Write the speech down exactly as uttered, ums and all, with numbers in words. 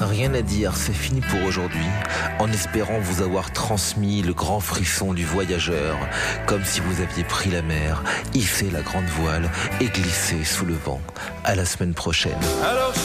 Rien à dire, c'est fini pour aujourd'hui, en espérant vous avoir transmis le grand frisson du voyageur, comme si vous aviez pris la mer, hissé la grande voile et glissé sous le vent. À la semaine prochaine. Alors